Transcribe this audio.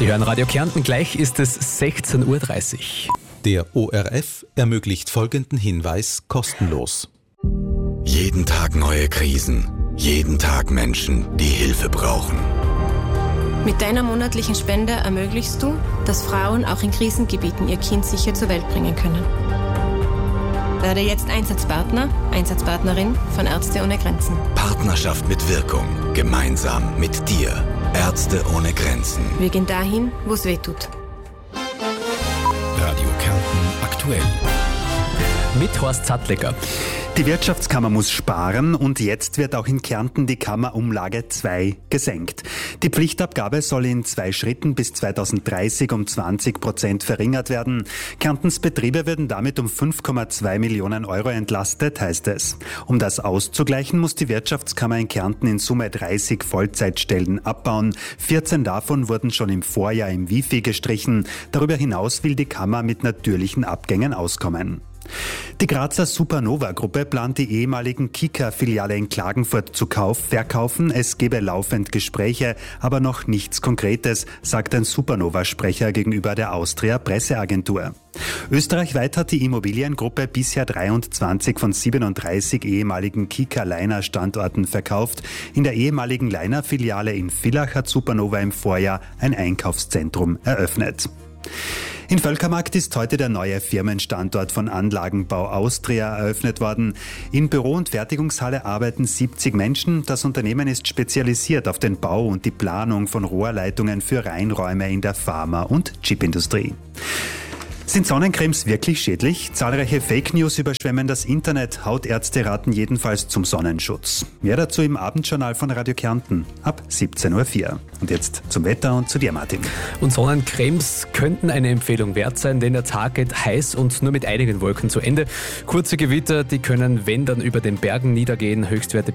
Sie hören Radio Kärnten, gleich ist es 16:30 Uhr. Der ORF ermöglicht folgenden Hinweis kostenlos. Jeden Tag neue Krisen, jeden Tag Menschen, die Hilfe brauchen. Mit deiner monatlichen Spende ermöglichst du, dass Frauen auch in Krisengebieten ihr Kind sicher zur Welt bringen können. Werde jetzt Einsatzpartner, Einsatzpartnerin von Ärzte ohne Grenzen. Partnerschaft mit Wirkung, gemeinsam mit dir. Ärzte ohne Grenzen. Wir gehen dahin, wo es weh tut. Radio Kärnten aktuell. Mit Horst Zattlecker. Die Wirtschaftskammer muss sparen und jetzt wird auch in Kärnten die Kammerumlage 2 gesenkt. Die Pflichtabgabe soll in 2 Schritten bis 2030 um 20% verringert werden. Kärntens Betriebe werden damit um 5,2 Millionen Euro entlastet, heißt es. Um das auszugleichen, muss die Wirtschaftskammer in Kärnten in Summe 30 Vollzeitstellen abbauen. 14 davon wurden schon im Vorjahr im Wifi gestrichen. Darüber hinaus will die Kammer mit natürlichen Abgängen auskommen. Die Grazer Supernova-Gruppe plant die ehemaligen Kika-Filiale in Klagenfurt zu verkaufen. Es gebe laufend Gespräche, aber noch nichts Konkretes, sagt ein Supernova-Sprecher gegenüber der Austria-Presseagentur. Österreichweit hat die Immobiliengruppe bisher 23 von 37 ehemaligen Kika-Leiner-Standorten verkauft. In der ehemaligen Leiner-Filiale in Villach hat Supernova im Vorjahr ein Einkaufszentrum eröffnet. In Völkermarkt ist heute der neue Firmenstandort von Anlagenbau Austria eröffnet worden. In Büro- und Fertigungshalle arbeiten 70 Menschen. Das Unternehmen ist spezialisiert auf den Bau und die Planung von Rohrleitungen für Reinräume in der Pharma- und Chipindustrie. Sind Sonnencremes wirklich schädlich? Zahlreiche Fake News überschwemmen das Internet. Hautärzte raten jedenfalls zum Sonnenschutz. Mehr dazu im Abendjournal von Radio Kärnten ab 17:04 Uhr. Und jetzt zum Wetter und zu dir, Martin. Und Sonnencremes könnten eine Empfehlung wert sein, denn der Tag geht heiß und nur mit einigen Wolken zu Ende. Kurze Gewitter, die können, wenn dann, über den Bergen niedergehen. Höchstwerte